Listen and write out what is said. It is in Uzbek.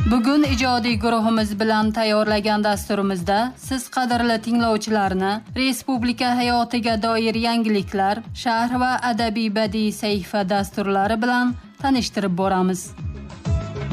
Bugun ijodiy guruhimiz bilan tayyorlagan dasturimizda siz qadrli tinglovchilarni respublika hayotiga doir yangiliklar, sharh va adabiy badiiy sahifa dasturlari bilan tanishtirib boramiz.